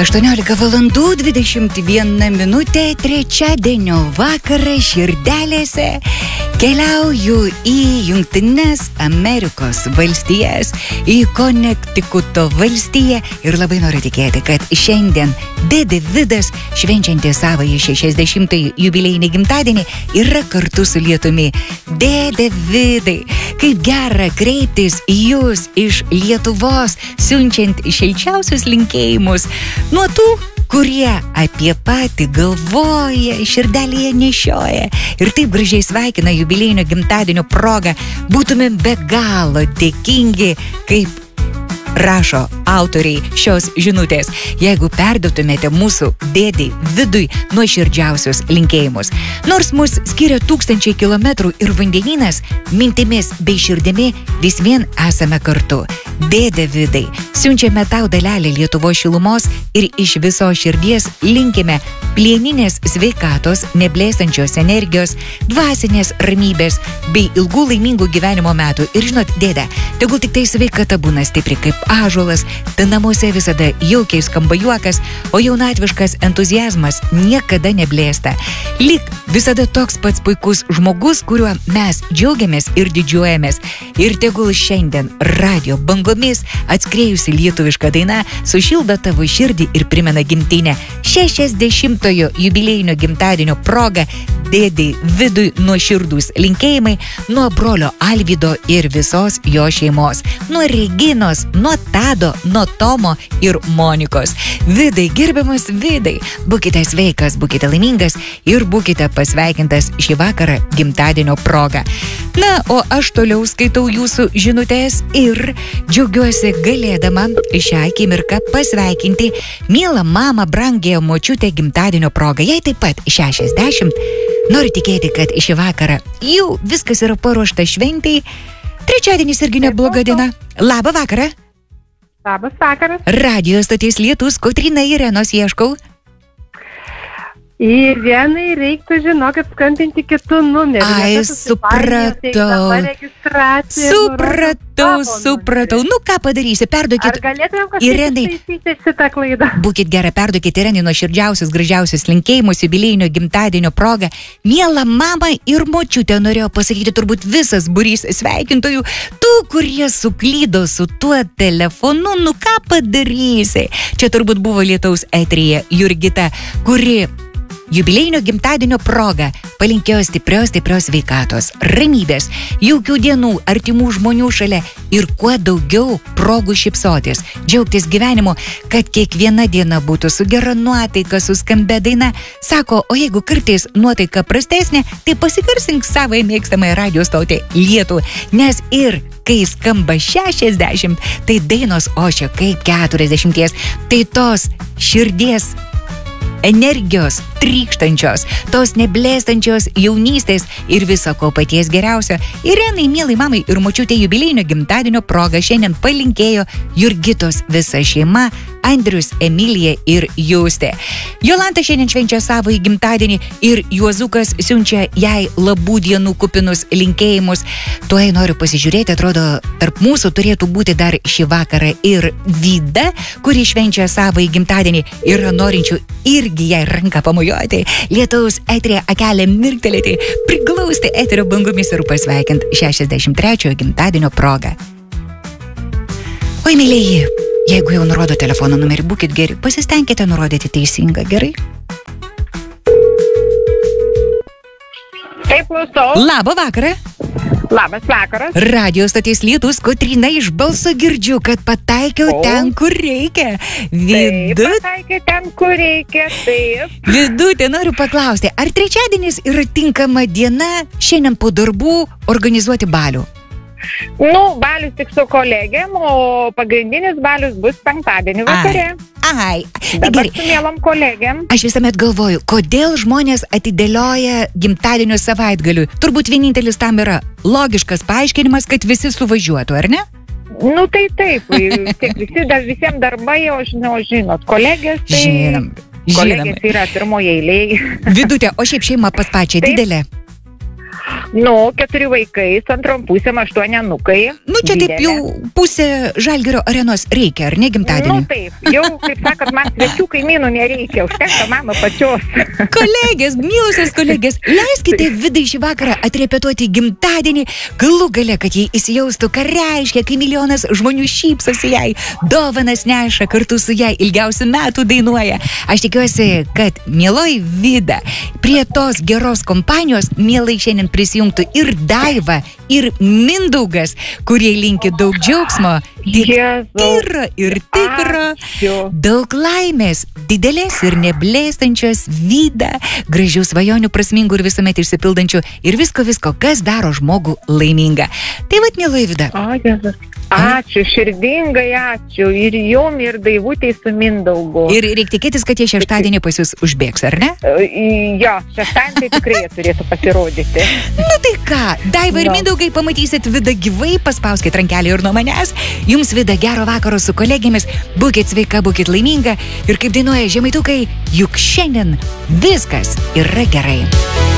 18 valandų 21 minutė, trečiadienio vakarą širdelėse keliauju į Jungtines Amerikos valstijas, į Konektikuto valstiją ir labai noriu tikėti, kad šiandien dėdė Vidas, švenčiantis savąjį 60-ąjį jubiliejinį gimtadienį, yra kartu su lietumi. Dėdė Vidai, kaip gera kreiptis į jūs iš Lietuvos, siunčiant šilčiausius linkėjimus nuo tų, kurie apie patį galvoja, širdelėje nešioja ir taip gražiai sveikina jubiliejinio gimtadienio progą. Būtumėm be galo dėkingi, kaip rašo autoriai šios žinutės, jeigu perduotumėte mūsų dėdei Vidui nuoširdžiausius linkėjimus. Nors mus skiria 1000 kilometrų ir vandenynas, mintimis bei širdimi vis vien esame kartu. Dėdė Vidai, siunčiame tau dalelę Lietuvos šilumos ir iš viso širdies linkime plieninės sveikatos, neblėstančios energijos, dvasinės ramybės bei ilgų laimingų gyvenimo metų. Ir žinot, dėdė, tegul tik tai sveikata būna stipri kaip ąžuolas, tai namuose visada jaukiai skamba juokas, o jaunatviškas entuziazmas niekada neblėsta. Lyg visada toks pats puikus žmogus, kuriuo mes džiaugiamės ir didžiuojamės. Ir tegul šiandien radio bangomis atskriejusi lietuviška daina sušildo tavo širdį ir primena gimtinę. 60-ojo jubiliejinio gimtadienio proga dėdei Vidui nuoširdūs linkėjimai nuo brolio Alvydo ir visos jo šeimos. Nuo Reginos, nuo Tado, nuo Tomo ir Monikos. Vidai, gerbiamas Vidai, būkite sveikas, būkite laimingas ir būkite pasveikintas šį vakarą gimtadienio proga. Na, o aš toliau skaitau jūsų žinutės ir džiaugiuosi galėdama šią akimirką pasveikinti mielą mamą, brangėją močiutę gimtadienio proga. Jai taip pat 60. Noriu tikėti, kad šį vakarą jau viskas yra paruošta šventei. Trečiadienis irgi nebloga diena. Labą vakarą. Labas vakaras. Radio stoties Lietus, Kotryna Irenos ieškau. Irenai reiktų, žinokit, skambinti kitų numerių. Ai, supratau. Nu, ką padarysi, perduokit. Ar galėtumėm kažkaip taisyti šitą klaidą? Būkit gera, perduokit Irenai nuoširdžiausius, gražiausius linkėjimus jubiliejinio gimtadienio proga. Miela mama ir močiutė, norėjo pasakyti turbūt visas būrys sveikintojų. Tu, kurie suklydo su tuo telefonu, nu ką padarysi? Čia turbūt buvo Lietaus eteryje Jurgita, kuri jubiliejinio gimtadienio proga palinkėjo stiprios sveikatos, ramybės, jaukių dienų, artimų žmonių šalia ir kuo daugiau progų šypsotis, džiaugtis gyvenimu, kad kiekviena diena būtų su gera nuotaika, su skambia daina. Sako, o jeigu kartais nuotaika prastesnė, tai pasikarsink savo mėgstamą radio stotį Lietuvą, nes ir kai skamba 60, tai dainos ošia kaip 40, tai tos širdies energijos trykštančios, tos neblėstančios jaunystės ir viso ko paties geriausio. Irenai, mielai mamai ir močiutė jubiliejinio gimtadienio proga šiandien palinkėjo Jurgitos visa šeima, Andrius, Emilija ir Justė. Jolanta šiandien švenčia savo gimtadienį ir Juozukas siunčia jai labų dienų kupinus linkėjimus. Tuoj noriu pasižiūrėti, atrodo, tarp mūsų turėtų būti dar šį vakarą ir Vida, kuri švenčia savo gimtadienį ir norinčių irgi jai ranką pamojuoti, Lietaus eterį akelę mirktelėti, priglausti eterio bangomis ir pasveikint 63-ojo gimtadienio progą. Oi, mėlėjai, jeigu jau nurodo telefono numerį, būkit geri, pasistengkite nurodyti teisingą, gerai? Taip, klausau. Labą vakarą. Labas vakaras. Radio stoties Lietus, Kotryna, iš balso girdžiu, kad pataikiau ten, kur reikia. Taip, pataikiau ten, kur reikia, taip. Vidutė, noriu paklausti, ar trečiadienis yra tinkama diena šiandien po darbų organizuoti balių? Nu, balius tik su kolegėm, o pagrindinis balius bus penktadienį vakare. Ai, dabar su mielom kolegėm. Aš visuomet galvoju, kodėl žmonės atidėlioja gimtadienio savaitgaliui. Turbūt vienintelis tam yra logiškas paaiškinimas, kad visi suvažiuotų, ar ne? Nu, tai taip, visiems darbai, žinot, kolegės, tai žinom. Kolegės yra pirmoje eilėje. Vidutė, o šiaip šeima pas pačią didelė? Nu, 4 vaikai, su antrom pusėm 8 anukai. Nu, čia taip jau pusė Žalgirio arenos reikia, ar ne gimtadienį? Nu, taip. Jau, kaip sakot, man svečių kaimynų nereikia, užtenka mano pačios. Kolegės, mylusios kolegės, leiskite Vidai šį vakarą atrepetuoti gimtadienį, galų gale, kad jie įsijaustų, ką reiškia, kai milijonas žmonių šypsosi jai, dovanas neša, kartu su jai ilgiausių metų dainuoja. Aš tikiuosi, kad mieloji Vida prie tos geros kompanijos mielai šiandien prisijungtų ir Daiva, ir Mindaugas, kurie linki daug džiaugsmo, tikro ir tikro, daug laimės, didelės ir neblėstančios Vida, gražių svajonių, prasmingų ir visuomet išsipildančių ir visko, kas daro žmogų laimingą. Tai vat, mieloji Vida. O, Jėzus. Ačiū, širdingai ačiū. Ir jum, ir Daivutei su Mindaugu. Ir reikia tikėtis, kad jie šeštadienį pas jūs užbėgs, ar ne? Jo, šeštadienį tai tikrai turėtų pasirodyti. Nu tai ką, Daiva ir Mindaugai, pamatysit Vidą gyvai, paspauskit rankelį ir nuo manęs. Jums, Vida, gero vakaro su kolegėmis, būkit sveika, būkit laiminga ir kaip dainuoja žemaitukai, juk šiandien viskas yra gerai.